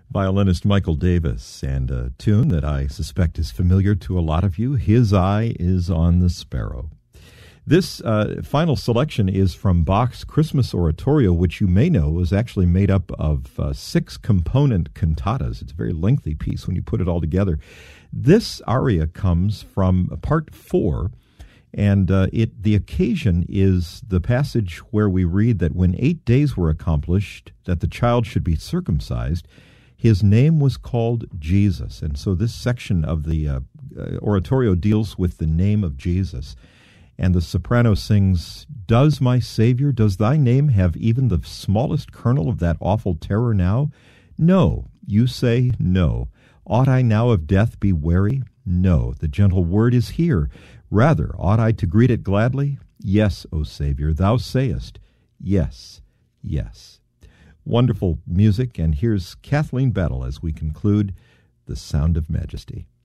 Violinist Michael Davis, and a tune that I suspect is familiar to a lot of you, His Eye is on the Sparrow. This final selection is from Bach's Christmas Oratorio, which you may know is actually made up of 6-component cantatas. It's a very lengthy piece when you put it all together. This aria comes from part 4, and the occasion is the passage where we read that when 8 days were accomplished, that the child should be circumcised, his name was called Jesus. And so this section of the oratorio deals with the name of Jesus. And the soprano sings, "Does my Savior, does thy name have even the smallest kernel of that awful terror now? No, you say no. Ought I now of death be wary? No, the gentle word is here. Rather, ought I to greet it gladly? Yes, O Savior, thou sayest, yes, yes." Wonderful music, and here's Kathleen Battle as we conclude The Sound of Majesty.